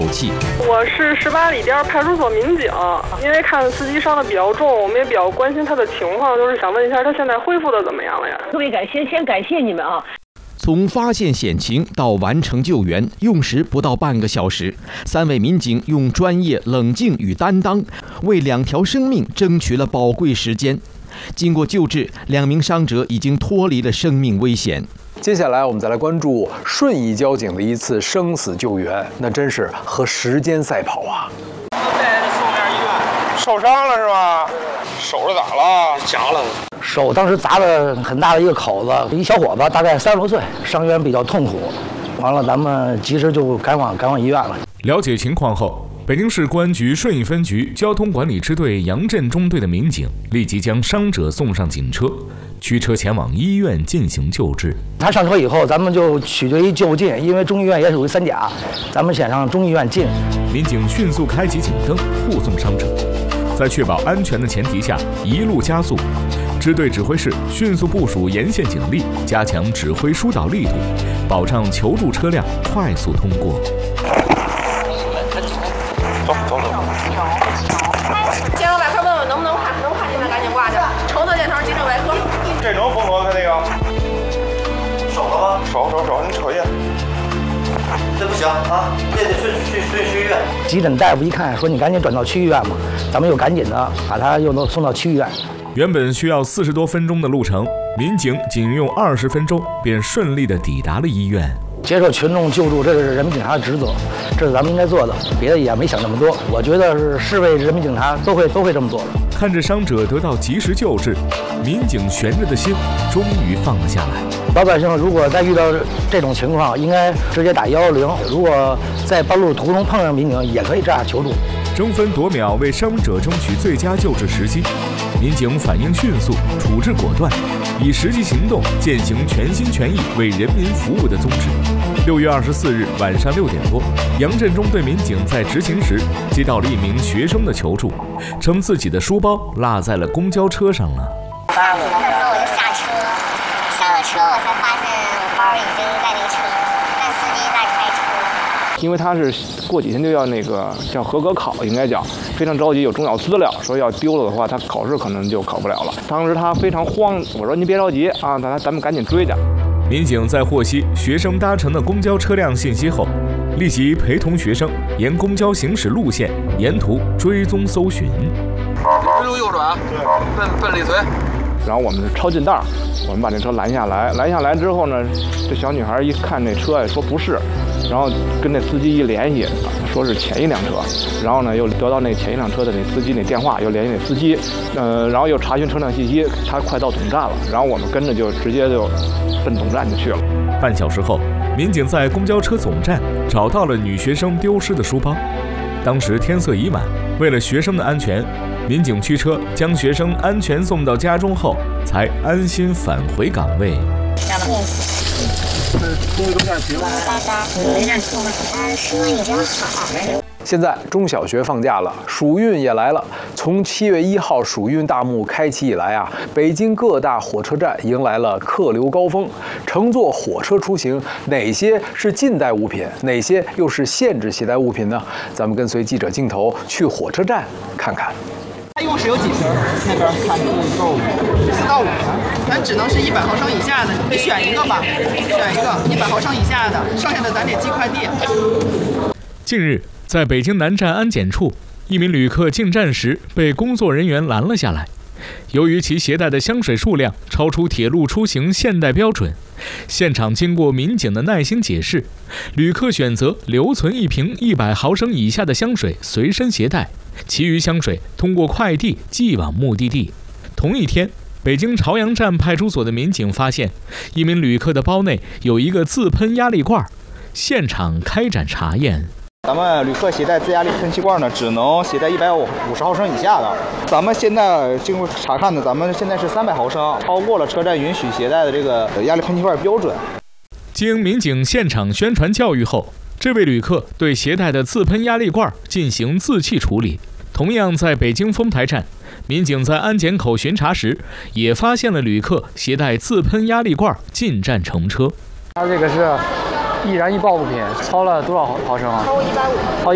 气。 我是18里店派出所民警，因为看司机伤得比较重，我们也比较关心他的情况，就是想问一下他现在恢复的怎么样了呀？ 特别先感谢你们啊！ 从发现险情到完成救援，用时不到半个小时。3位民警用专业、冷静与担当，为2条生命争取了宝贵时间。经过救治，2名伤者已经脱离了生命危险。 接下来我们再来关注顺义交警的一次生死救援，那真是和时间赛跑啊！ 受伤了是吧？手是咋了？ 夹了。 手当时砸了很大的一个口子，一小伙子大概30多岁，伤员比较痛苦。完了，咱们及时就赶往医院了。 了解情况后，北京市公安局顺义分局交通管理支队杨震中队的民警立即将伤者送上警车，驱车前往医院进行救治。 他上车以后，咱们就取决于就近，因为中医院也属于3甲，咱们先上中医院进。 民警迅速开启警灯，护送伤者，在确保安全的前提下，一路加速。支队指挥室迅速部署沿线警力，加强指挥疏导力度，保障求助车辆快速通过。 走。 结合外科问问能不能看见没，赶紧挂去。瞅瞅箭头，急诊外科。 这能缝合开那个？手了吗？手，你瞅一眼。 这不行啊，这得顺区医院。 急诊大夫一看，说你赶紧转到区医院吧，咱们又赶紧的把他又送到区医院。 原本需要40多分钟的路程，民警仅用20分钟便顺利地抵达了医院。 接受群众救助，这是人民警察的职责，这是咱们应该做的，别的也没想那么多。我觉得是市委人民警察都会这么做的。 看着伤者得到及时救治，民警悬着的心终于放了下来。 老百姓如果再遇到这种情况，应该直接打110。如果在半路途中碰上民警，也可以这样求助。 争分夺秒为伤者争取最佳救治时机，民警反应迅速，处置果断，以实际行动践行全心全意为人民服务的宗旨。6月24日晚上6点多，杨震中队民警在执勤时接到了一名学生的求助，称自己的书包落在了公交车上了。 我就下了车，我才发现我包已经在那个车，但司机在开车。 因为他是过几天就要那个叫合格考，应该叫非常着急，有重要资料，说要丢了的话，他考试可能就考不了了。当时他非常慌，我说您别着急啊，咱们赶紧追着。 民警在获悉学生搭乘的公交车辆信息后，立即陪同学生沿公交行驶路线沿途追踪搜寻。 一路右转，奔李随。 然后我们是抄近道，我们把这车拦下来。拦下来之后呢，这小女孩一看这车，说不是，然后跟那司机一联系，说是前一辆车。然后呢，又得到那前一辆车的那司机那电话，又联系那司机，然后又查询车辆信息，他快到总站了。然后我们跟着就直接就奔总站就去了。 半小时后，民警在公交车总站找到了女学生丢失的书包。当时天色已晚，为了学生的安全，民警驱车将学生安全送到家中后，才安心返回岗位。 现在中小学放假了，暑运也来了。从7月1号暑运大幕开启以来啊，北京各大火车站迎来了客流高峰。乘坐火车出行，哪些是禁带物品，哪些又是限制携带物品呢？咱们跟随记者镜头去火车站看看。 它用时有几瓶？那边看够4到5瓶，咱只能是100毫升以下的，你得选一个吧，选一个100毫升以下的，剩下的咱得寄快递。 近日，在北京南站安检处，一名旅客进站时被工作人员拦了下来。由于其携带的香水数量超出铁路出行限带标准，现场经过民警的耐心解释，旅客选择留存一瓶100毫升以下的香水随身携带，其余香水通过快递寄往目的地。同一天，北京朝阳站派出所的民警发现，一名旅客的包内有一个自喷压力罐，现场开展查验。 咱们旅客携带自压力喷气罐呢，只能携带150毫升以下的。咱们现在经过查看呢，咱们现在是300毫升，超过了车站允许携带的这个压力喷气罐标准。 经民警现场宣传教育后，这位旅客对携带的自喷压力罐进行自弃处理。同样在北京丰台站，民警在安检口巡查时，也发现了旅客携带自喷压力罐进站乘车。 它这个是易燃易爆物品，超了多少毫升啊？超150。